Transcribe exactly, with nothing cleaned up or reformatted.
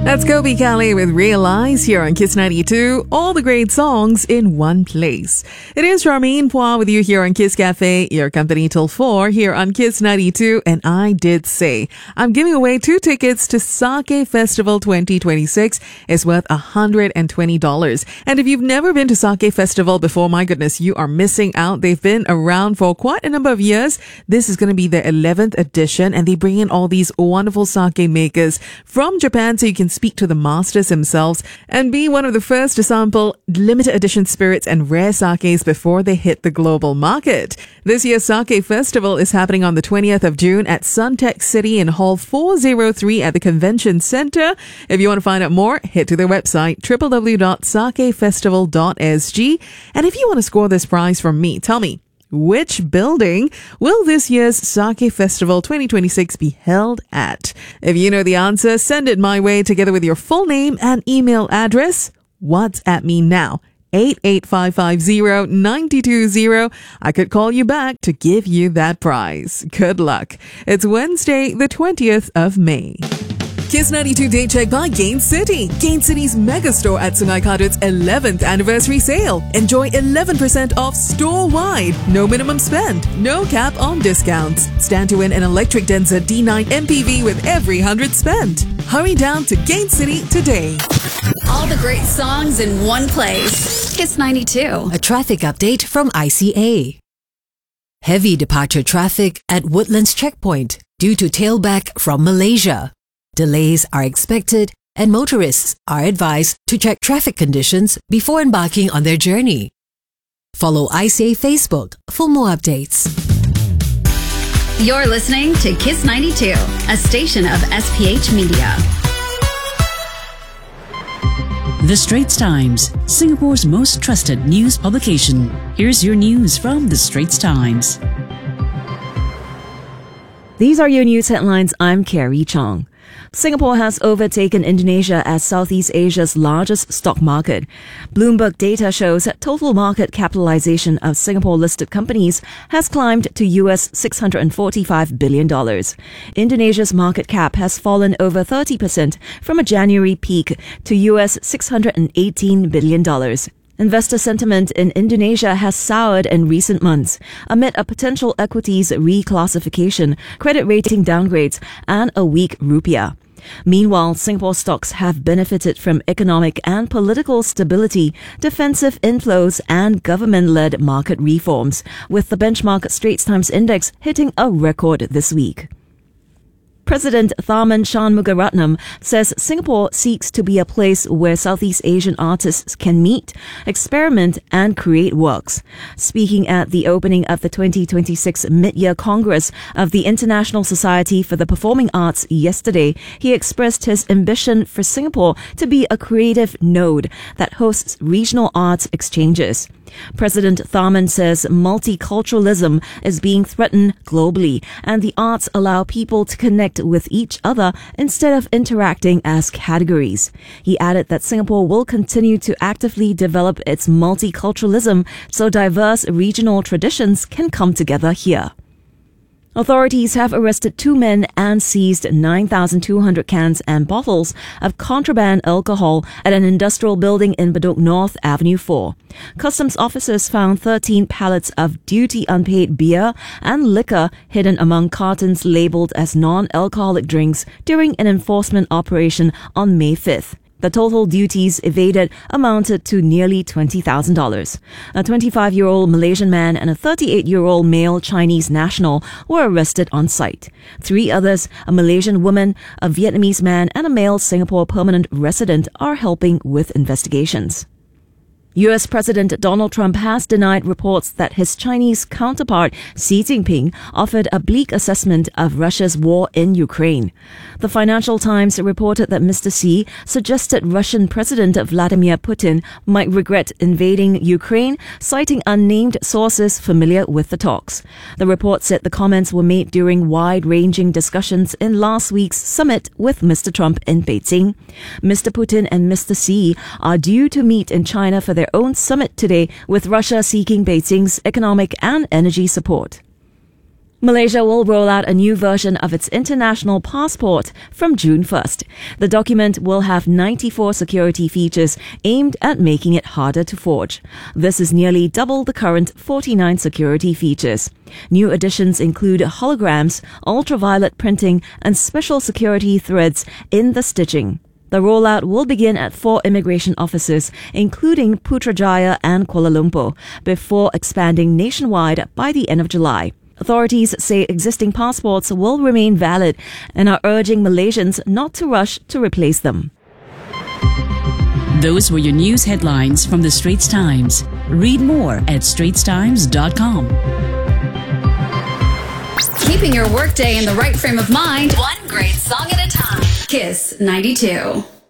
That's Kobe Calais with Realize here on Kiss ninety-two. All the great songs in one place. It is Charmaine Poir with you here on Kiss Cafe, your company till four here on Kiss ninety-two. And I did say I'm giving away two tickets to Sake Festival twenty twenty-six. It's worth one hundred twenty dollars. And if you've never been to Sake Festival before, my goodness, you are missing out. They've been around for quite a number of years. This is going to be their eleventh edition, and they bring in all these wonderful sake makers from Japan so you can speak to the masters themselves and be one of the first to sample limited edition spirits and rare sakes before they hit the global market. This year's Sake Festival is happening on the twentieth of June at Suntec City in Hall four oh three at the Convention Center. If you want to find out more, head to their website w w w dot sake festival dot s g. And if you want to score this prize from me, tell me, which building will this year's Sake Festival twenty twenty-six be held at? If you know the answer, send it my way together with your full name and email address. WhatsApp me now. eight eight five five zero nine two zero. I could call you back to give you that prize. Good luck. It's Wednesday, the twentieth of May. Kiss ninety-two Day Check by Gain City. Gain City's mega store at Sungai Kadut's eleventh anniversary sale. Enjoy eleven percent off store-wide. No minimum spend. No cap on discounts. Stand to win an electric Denza D nine M P V with every one hundred spent. Hurry down to Gain City today. All the great songs in one place. Kiss ninety-two. A traffic update from I C A. Heavy departure traffic at Woodlands Checkpoint due to tailback from Malaysia. Delays are expected and motorists are advised to check traffic conditions before embarking on their journey. Follow I C A Facebook for more updates. You're listening to Kiss ninety-two, a station of S P H Media. The Straits Times, Singapore's most trusted news publication. Here's your news from The Straits Times. These are your news headlines. I'm Carrie Chong. Singapore has overtaken Indonesia as Southeast Asia's largest stock market. Bloomberg data shows that total market capitalization of Singapore-listed companies has climbed to U S six hundred forty-five billion dollars. Indonesia's market cap has fallen over thirty percent from a January peak to U S six hundred eighteen billion dollars. Investor sentiment in Indonesia has soured in recent months amid a potential equities reclassification, credit rating downgrades, and a weak rupiah. Meanwhile, Singapore stocks have benefited from economic and political stability, defensive inflows, and government-led market reforms, with the benchmark Straits Times Index hitting a record this week. President Tharman Shanmugaratnam says Singapore seeks to be a place where Southeast Asian artists can meet, experiment, and create works. Speaking at the opening of the twenty twenty-six Mid-Year Congress of the International Society for the Performing Arts yesterday, he expressed his ambition for Singapore to be a creative node that hosts regional arts exchanges. President Tharman says multiculturalism is being threatened globally, and the arts allow people to connect with each other instead of interacting as categories. He added that Singapore will continue to actively develop its multiculturalism so diverse regional traditions can come together here. Authorities have arrested two men and seized nine thousand two hundred cans and bottles of contraband alcohol at an industrial building in Bedok North Avenue four. Customs officers found thirteen pallets of duty unpaid beer and liquor hidden among cartons labeled as non-alcoholic drinks during an enforcement operation on May fifth. The total duties evaded amounted to nearly twenty thousand dollars. A twenty-five-year-old Malaysian man and a thirty-eight-year-old male Chinese national were arrested on site. Three others, a Malaysian woman, a Vietnamese man, and a male Singapore permanent resident, are helping with investigations. U S President Donald Trump has denied reports that his Chinese counterpart Xi Jinping offered a bleak assessment of Russia's war in Ukraine. The Financial Times reported that Mister Xi suggested Russian President Vladimir Putin might regret invading Ukraine, citing unnamed sources familiar with the talks. The report said the comments were made during wide-ranging discussions in last week's summit with Mister Trump in Beijing. Mister Putin and Mister Xi are due to meet in China for their own summit today, with Russia seeking Beijing's economic and energy support. Malaysia will roll out a new version of its international passport from June first. The document will have ninety-four security features aimed at making it harder to forge. This is nearly double the current forty-nine security features. New additions include holograms, ultraviolet printing, and special security threads in the stitching. The rollout will begin at four immigration offices, including Putrajaya and Kuala Lumpur, before expanding nationwide by the end of July. Authorities say existing passports will remain valid and are urging Malaysians not to rush to replace them. Those were your news headlines from the Straits Times. Read more at straits times dot com. Keeping your workday in the right frame of mind, one great song at a time. Kiss ninety-two.